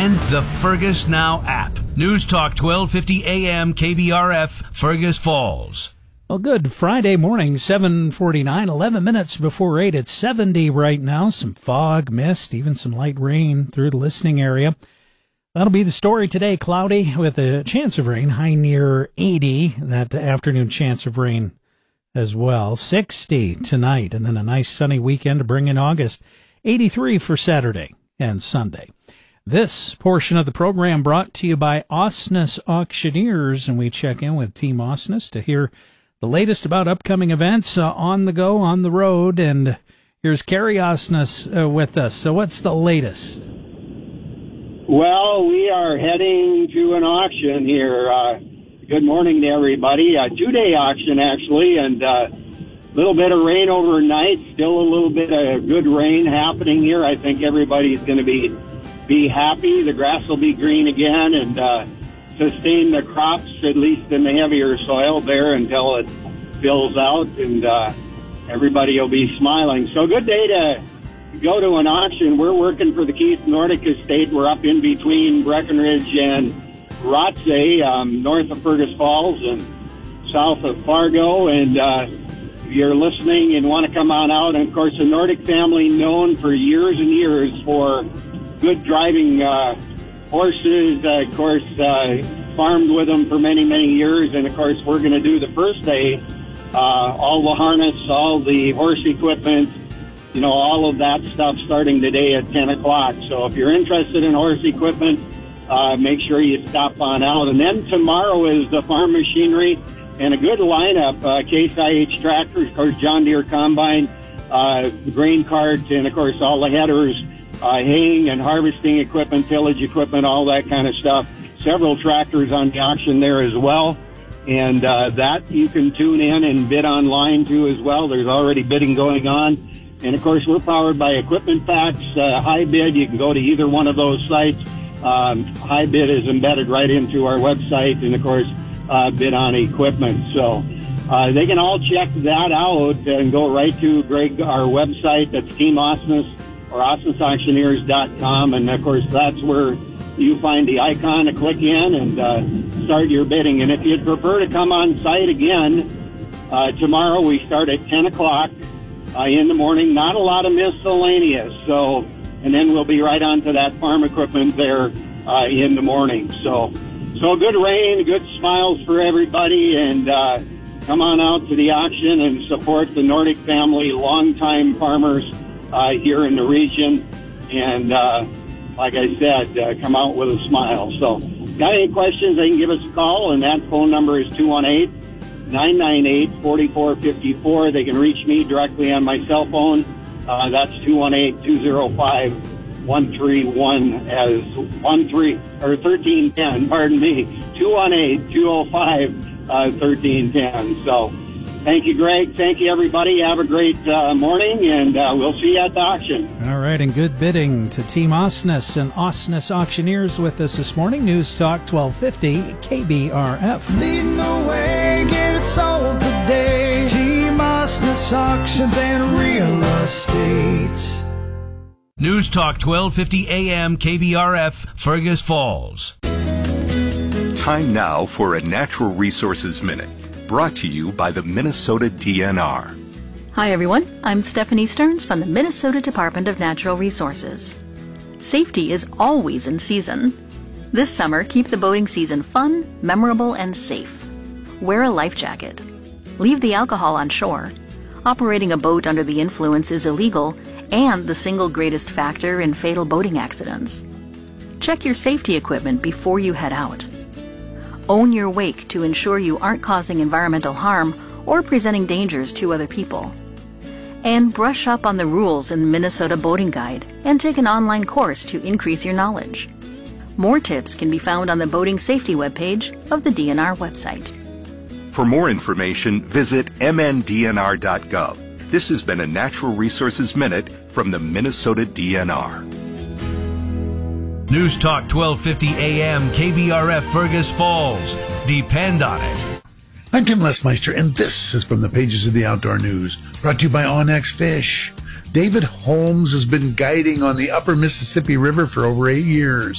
and the Fergus Now app. News Talk 1250 AM KBRF, Fergus Falls. Well, good Friday morning, 7:49, 11 minutes before 8. It's 70 right now. Some fog, mist, even some light rain through the listening area. That'll be the story today. Cloudy with a chance of rain, high near 80. That afternoon chance of rain as well. 60 tonight, and then a nice sunny weekend to bring in August. 83 for Saturday and Sunday. This portion of the program brought to you by Osnes Auctioneers, and we check in with Team Osnes to hear the latest about upcoming events on the go, on the road. And here's Kerry Osnes with us. So what's the latest? Well, we are heading to an auction here. Good morning to everybody. A two-day auction, actually, and a little bit of rain overnight. Still a little bit of good rain happening here. I think everybody's going to be happy. The grass will be green again, and sustain the crops, at least in the heavier soil there, until it fills out, and everybody will be smiling. So good day to go to an auction. We're working for the Keith Nordic Estate. We're up in between Breckenridge and Rothsay, north of Fergus Falls and south of Fargo. And if you're listening and want to come on out, and of course the Nordic family known for years and years for good driving horses, of course, farmed with them for many, many years. And, of course, we're going to do the first day, all the harness, all the horse equipment, you know, all of that stuff starting today at 10 o'clock. So if you're interested in horse equipment, make sure you stop on out. And then tomorrow is the farm machinery and a good lineup, Case IH tractors, of course, John Deere Combine, grain carts, and, of course, all the headers, haying and harvesting equipment, tillage equipment, all that kind of stuff. Several tractors on the auction there as well. And that you can tune in and bid online too as well. There's already bidding going on. And of course, we're powered by Equipment Facts, High Bid. You can go to either one of those sites. High Bid is embedded right into our website, and of course, bid on equipment. So they can all check that out and go right to Greg, our website. That's Team Osnes, or OsnesAuctioneers.com, and of course that's where you find the icon to click in and start your bidding. And if you'd prefer to come on site again, tomorrow we start at 10 o'clock in the morning. Not a lot of miscellaneous, so, and then we'll be right on to that farm equipment there in the morning. So good rain, good smiles for everybody, and come on out to the auction and support the Nordic family, longtime farmers here in the region, and like I said, come out with a smile. So, got any questions, they can give us a call, and that phone number is 218-998-4454. They can reach me directly on my cell phone. That's 218-205-131 as 1310, pardon me, 218-205-1310. So, thank you, Greg. Thank you, everybody. Have a great morning, and we'll see you at the auction. All right, and good bidding to Team Osnes and Osnes Auctioneers with us this morning. News Talk 1250 KBRF. Leading the way, get it sold today. Team Osnes Auctions and Real Estate. News Talk 1250 AM KBRF, Fergus Falls. Time now for a Natural Resources Minute, brought to you by the Minnesota DNR. Hi everyone, I'm Stephanie Stearns from the Minnesota Department of Natural Resources. Safety is always in season. This summer, keep the boating season fun, memorable, and safe. Wear a life jacket. Leave the alcohol on shore. Operating a boat under the influence is illegal and the single greatest factor in fatal boating accidents. Check your safety equipment before you head out. Own your wake to ensure you aren't causing environmental harm or presenting dangers to other people. And brush up on the rules in the Minnesota Boating Guide and take an online course to increase your knowledge. More tips can be found on the boating safety webpage of the DNR website. For more information, visit mndnr.gov. This has been a Natural Resources Minute from the Minnesota DNR. News Talk 1250 AM KBRF, Fergus Falls. Depend on it. I'm Tim Lesmeister, and this is from the pages of the Outdoor News, brought to you by Onyx Fish. David Holmes has been guiding on the upper Mississippi River for over 8 years.